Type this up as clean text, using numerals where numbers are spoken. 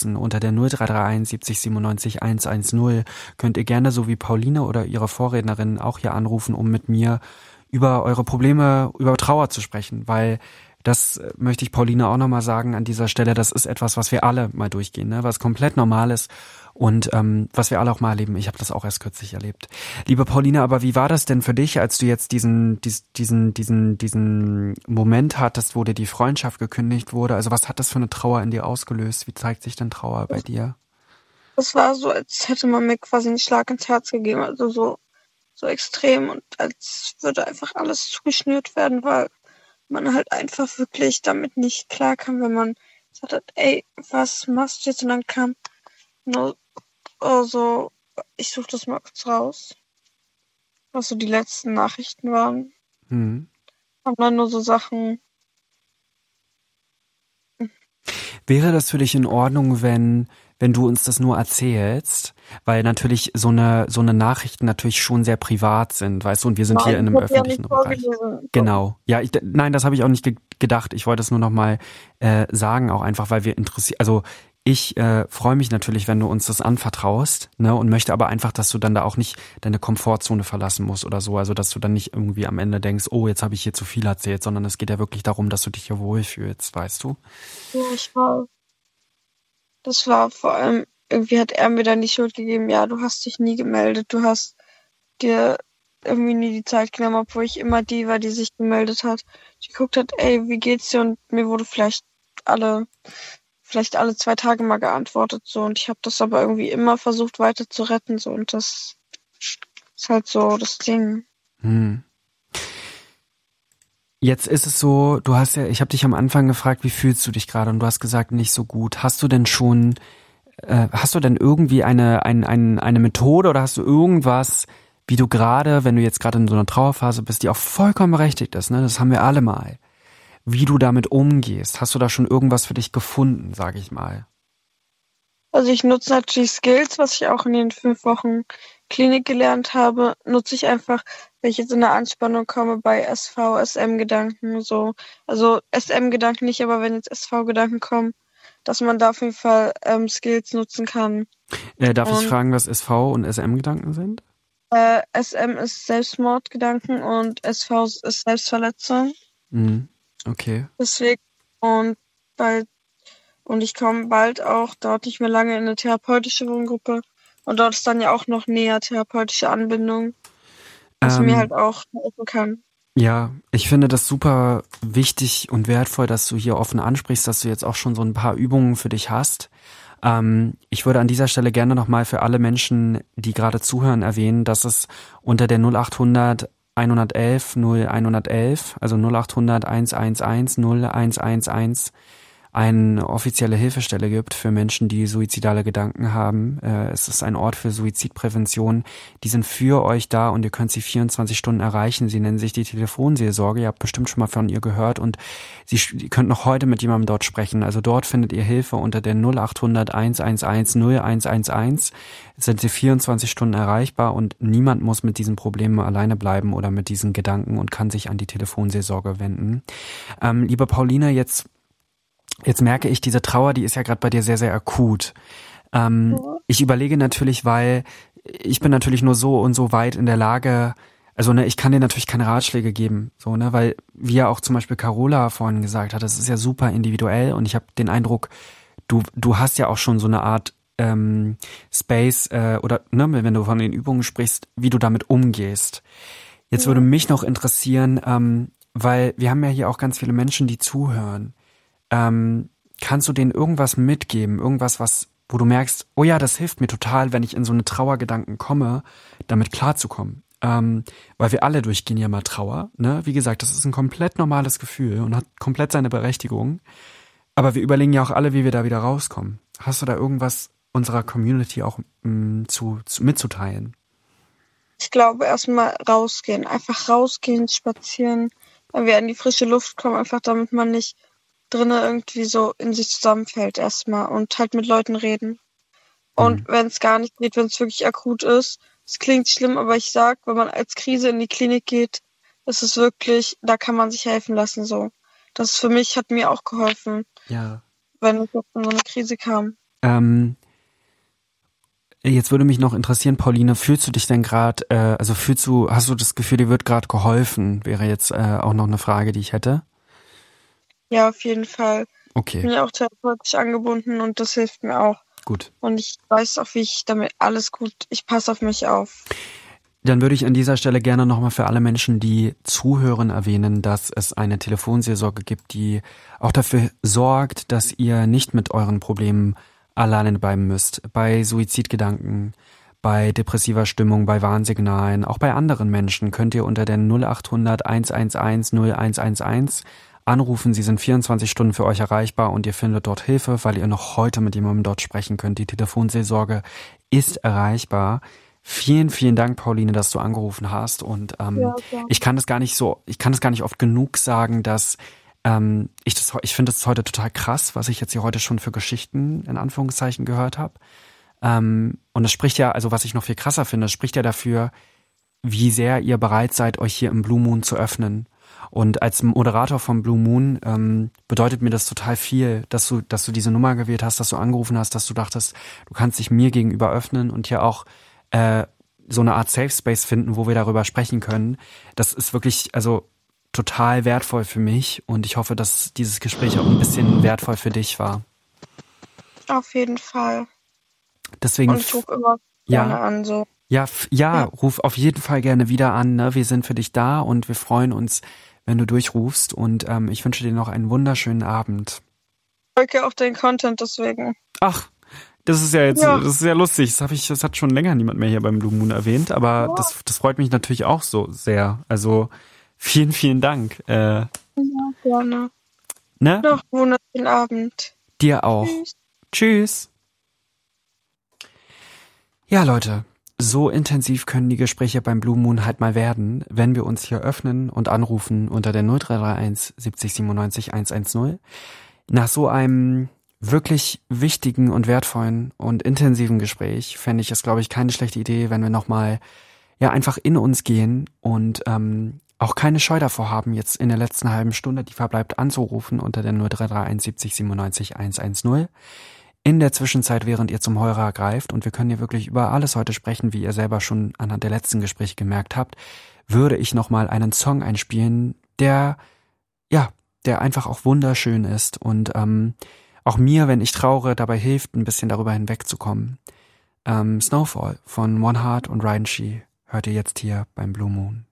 unterstützen. Unter der 0331 70 97 110 könnt ihr gerne, so wie Pauline oder ihre Vorrednerin, auch hier anrufen, um mit mir über eure Probleme, über Trauer zu sprechen, weil das möchte ich Pauline auch nochmal sagen an dieser Stelle, das ist etwas, was wir alle mal durchgehen, ne? Was komplett normal ist und was wir alle auch mal erleben. Ich habe das auch erst kürzlich erlebt. Liebe Pauline, aber wie war das denn für dich, als du jetzt diesen Moment hattest, wo dir die Freundschaft gekündigt wurde? Also was hat das für eine Trauer in dir ausgelöst? Wie zeigt sich denn Trauer bei dir? Das war so, als hätte man mir quasi einen Schlag ins Herz gegeben, also so extrem und als würde einfach alles zugeschnürt werden, weil man halt einfach wirklich damit nicht klarkam, wenn man gesagt hat, ey, was machst du jetzt? Und dann kam nur so, ich suche das mal kurz raus, was so die letzten Nachrichten waren. Haben dann nur so Sachen. Wäre das für dich in Ordnung, wenn du uns das nur erzählst? Weil natürlich so eine Nachrichten natürlich schon sehr privat sind, weißt du, und wir sind hier in einem öffentlichen Bereich. Genau. Ja, nein, das habe ich auch nicht gedacht. Ich wollte es nur noch mal sagen, auch einfach, weil wir interessiert, also ich freue mich natürlich, wenn du uns das anvertraust, ne, und möchte aber einfach, dass du dann da auch nicht deine Komfortzone verlassen musst oder so, also dass du dann nicht irgendwie am Ende denkst, oh, jetzt habe ich hier zu viel erzählt, sondern es geht ja wirklich darum, dass du dich hier wohlfühlst, weißt du? Ja, das war vor allem, irgendwie hat er mir dann die Schuld gegeben, ja, du hast dich nie gemeldet, du hast dir irgendwie nie die Zeit genommen, obwohl ich immer die war, die sich gemeldet hat, die geguckt hat, ey, wie geht's dir? Und mir wurde vielleicht alle 2 Tage mal geantwortet, so, und ich habe das aber irgendwie immer versucht weiter zu retten, so, und das ist halt so das Ding. Jetzt ist es so, ich habe dich am Anfang gefragt, wie fühlst du dich gerade, und du hast gesagt, nicht so gut. Hast du denn irgendwie eine Methode oder hast du irgendwas, wie du gerade, wenn du jetzt gerade in so einer Trauerphase bist, die auch vollkommen berechtigt ist, ne? Das haben wir alle mal. Wie du damit umgehst. Hast du da schon irgendwas für dich gefunden, sage ich mal? Also ich nutze natürlich Skills, was ich auch in den 5 Wochen Klinik gelernt habe, nutze ich einfach, wenn ich jetzt in eine Anspannung komme bei SV, SM-Gedanken, so. Also SM-Gedanken nicht, aber wenn jetzt SV-Gedanken kommen, dass man da auf jeden Fall Skills nutzen kann. Darf ich fragen, was SV und SM-Gedanken sind? SM ist Selbstmordgedanken und SV ist Selbstverletzung. Okay. Deswegen, und ich komme bald auch dort nicht mehr lange in eine therapeutische Wohngruppe. Und dort ist dann ja auch noch näher therapeutische Anbindung, was mir halt auch helfen kann. Ja, ich finde das super wichtig und wertvoll, dass du hier offen ansprichst, dass du jetzt auch schon so ein paar Übungen für dich hast. Ich würde an dieser Stelle gerne nochmal für alle Menschen, die gerade zuhören, erwähnen, dass es unter der 0800 111 0111, also 0800 111 0111, eine offizielle Hilfestelle gibt für Menschen, die suizidale Gedanken haben. Es ist ein Ort für Suizidprävention. Die sind für euch da und ihr könnt sie 24 Stunden erreichen. Sie nennen sich die Telefonseelsorge. Ihr habt bestimmt schon mal von ihr gehört und ihr könnt noch heute mit jemandem dort sprechen. Also dort findet ihr Hilfe unter der 0800 111 0111. Sind sie 24 Stunden erreichbar und niemand muss mit diesen Problemen alleine bleiben oder mit diesen Gedanken und kann sich an die Telefonseelsorge wenden. Liebe Pauline, Jetzt merke ich, diese Trauer, die ist ja gerade bei dir sehr, sehr akut. Ich überlege natürlich, weil ich bin natürlich nur so und so weit in der Lage, also ne, ich kann dir natürlich keine Ratschläge geben, so ne, weil wie ja auch zum Beispiel Carola vorhin gesagt hat, das ist ja super individuell und ich habe den Eindruck, du hast ja auch schon so eine Art Space oder ne, wenn du von den Übungen sprichst, wie du damit umgehst. Jetzt würde mich noch interessieren, weil wir haben ja hier auch ganz viele Menschen, die zuhören. Kannst du denen irgendwas mitgeben? Irgendwas, wo du merkst, oh ja, das hilft mir total, wenn ich in so eine Trauergedanken komme, damit klarzukommen. Weil wir alle durchgehen ja mal Trauer, ne? Wie gesagt, das ist ein komplett normales Gefühl und hat komplett seine Berechtigung. Aber wir überlegen ja auch alle, wie wir da wieder rauskommen. Hast du da irgendwas unserer Community auch mitzuteilen? Ich glaube, erstmal rausgehen. Einfach rausgehen, spazieren, wenn wir in die frische Luft kommen, einfach damit man nicht drinnen irgendwie so in sich zusammenfällt erstmal und halt mit Leuten reden. Und wenn es gar nicht geht, wenn es wirklich akut ist, es klingt schlimm, aber ich sag, wenn man als Krise in die Klinik geht, ist es wirklich, da kann man sich helfen lassen, so. Das für mich hat mir auch geholfen, Ja. wenn ich in so eine Krise kam. Jetzt würde mich noch interessieren, Pauline, fühlst du dich denn gerade, hast du das Gefühl, dir wird gerade geholfen? Wäre jetzt auch noch eine Frage, die ich hätte. Ja, auf jeden Fall. Ich Okay, bin ja auch therapeutisch angebunden und das hilft mir auch. gut. Und ich weiß auch, wie ich damit alles gut, ich passe auf mich auf. Dann würde ich an dieser Stelle gerne nochmal für alle Menschen, die zuhören, erwähnen, dass es eine Telefonseelsorge gibt, die auch dafür sorgt, dass ihr nicht mit euren Problemen alleine bleiben müsst. Bei Suizidgedanken, bei depressiver Stimmung, bei Warnsignalen, auch bei anderen Menschen könnt ihr unter der 0800 111 0111 anrufen. Sie sind 24 Stunden für euch erreichbar und ihr findet dort Hilfe, weil ihr noch heute mit jemandem dort sprechen könnt. Die Telefonseelsorge ist erreichbar. Vielen, vielen Dank, Pauline, dass du angerufen hast. Und Ja. ich kann das gar nicht oft genug sagen, dass ich finde es heute total krass, was ich jetzt hier heute schon für Geschichten in Anführungszeichen gehört habe. Und es spricht ja, also was ich noch viel krasser finde, es spricht ja dafür, wie sehr ihr bereit seid, euch hier im Blue Moon zu öffnen. Und als Moderator vom Blue Moon bedeutet mir das total viel, dass du diese Nummer gewählt hast, dass du angerufen hast, dass du dachtest, du kannst dich mir gegenüber öffnen und hier auch so eine Art Safe Space finden, wo wir darüber sprechen können. Das ist wirklich, also total wertvoll für mich und ich hoffe, dass dieses Gespräch auch ein bisschen wertvoll für dich war. Auf jeden Fall. Deswegen, Und ich rufe immer gerne an, so. ja, ruf auf jeden Fall gerne wieder an. Ne? Wir sind für dich da und wir freuen uns, wenn du durchrufst. Und ich wünsche dir noch einen wunderschönen Abend. Ich folge auch deinen Content deswegen. Ach, das ist ja jetzt, das ist ja lustig. Das hat schon länger niemand mehr hier beim Blue Moon erwähnt, aber das freut mich natürlich auch so sehr. Also vielen, vielen Dank. Ja, gerne. Ne? Noch einen wunderschönen Abend. Dir auch. Tschüss. Ja, Leute, so intensiv können die Gespräche beim Blue Moon halt mal werden, wenn wir uns hier öffnen und anrufen unter der 0331 70 97 110. Nach so einem wirklich wichtigen und wertvollen und intensiven Gespräch fände ich es, glaube ich, keine schlechte Idee, wenn wir nochmal einfach in uns gehen und auch keine Scheu davor haben, jetzt in der letzten halben Stunde, die verbleibt, anzurufen unter der 0331 70 97 110. In der Zwischenzeit, während ihr zum Hörer greift, und wir können hier wirklich über alles heute sprechen, wie ihr selber schon anhand der letzten Gespräche gemerkt habt, würde ich nochmal einen Song einspielen, der einfach auch wunderschön ist und auch mir, wenn ich trauere, dabei hilft, ein bisschen darüber hinwegzukommen. Snowfall von One Heart und Ryan Shee hört ihr jetzt hier beim Blue Moon.